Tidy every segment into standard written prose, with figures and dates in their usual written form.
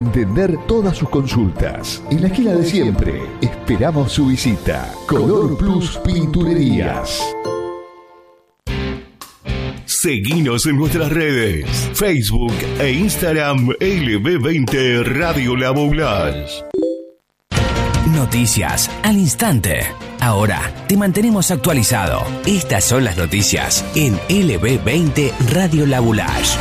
entender todas sus consultas. En la esquina de siempre, esperamos su visita. Color Plus Pinturerías. Seguinos en nuestras redes, Facebook e Instagram LB20 Radio La Boulage. Noticias al instante. Ahora te mantenemos actualizado. Estas son las noticias en LB20 Radio La Boulage.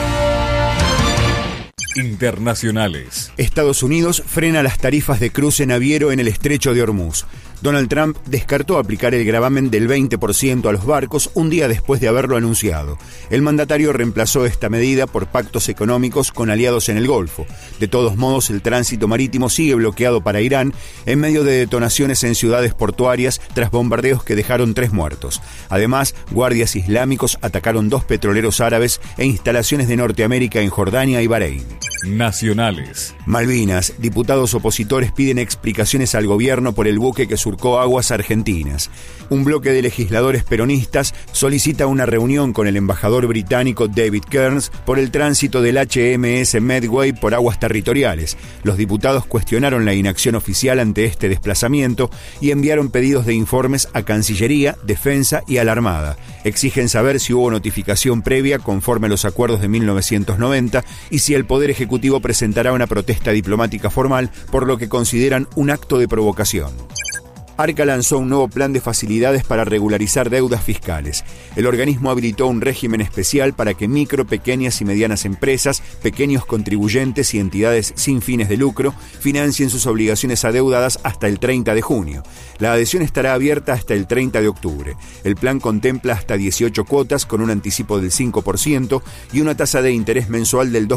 Internacionales. Estados Unidos frena las tarifas de cruce naviero en el estrecho de Hormuz. Donald Trump descartó aplicar el gravamen del 20% a los barcos un día después de haberlo anunciado. El mandatario reemplazó esta medida por pactos económicos con aliados en el Golfo. De todos modos, el tránsito marítimo sigue bloqueado para Irán en medio de detonaciones en ciudades portuarias tras bombardeos que dejaron 3 muertos. Además, guardias islámicos atacaron 2 petroleros árabes e instalaciones de Norteamérica en Jordania y Bahrein. Nacionales. Malvinas. Diputados opositores piden explicaciones al gobierno por el buque que surcó aguas argentinas. Un bloque de legisladores peronistas solicita una reunión con el embajador británico David Kearns por el tránsito del HMS Medway por aguas territoriales. Los diputados cuestionaron la inacción oficial ante este desplazamiento y enviaron pedidos de informes a Cancillería, Defensa y a la Armada. Exigen saber si hubo notificación previa conforme a los acuerdos de 1990 y si el Poder Ejecutivo presentará una protesta diplomática formal por lo que consideran un acto de provocación. Arca lanzó un nuevo plan de facilidades para regularizar deudas fiscales. El organismo habilitó un régimen especial para que micro, pequeñas y medianas empresas, pequeños contribuyentes y entidades sin fines de lucro financien sus obligaciones adeudadas hasta el 30 de junio. La adhesión estará abierta hasta el 30 de octubre. El plan contempla hasta 18 cuotas con un anticipo del 5% y una tasa de interés mensual del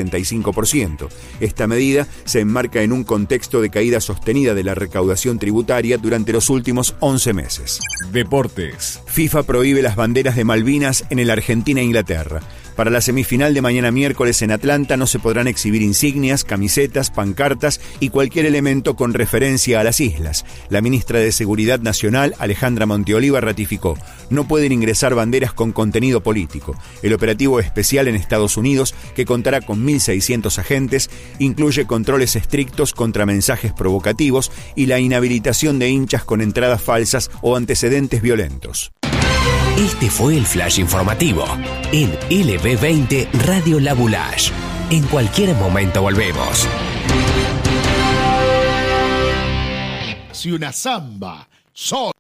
2,75%. Esta medida se enmarca en un contexto de caída sostenida de la recaudación tributaria durante los últimos 11 meses. Deportes. FIFA prohíbe las banderas de Malvinas en el Argentina-Inglaterra. Para la semifinal de mañana miércoles en Atlanta no se podrán exhibir insignias, camisetas, pancartas y cualquier elemento con referencia a las islas. La ministra de Seguridad Nacional, Alejandra Monteoliva, ratificó: no pueden ingresar banderas con contenido político. El operativo especial en Estados Unidos, que contará con 1.600 agentes, incluye controles estrictos contra mensajes provocativos y la inhabilitación de hinchas con entradas falsas o antecedentes violentos. Este fue el flash informativo en LB20 Radio La Boulage. En cualquier momento volvemos. Si una samba